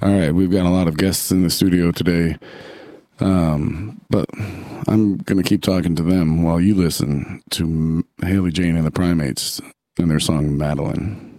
All right, we've got a lot of guests in the studio today, but I'm going to keep talking to them while you listen to Haley Jane and the Primates and their song Madeline.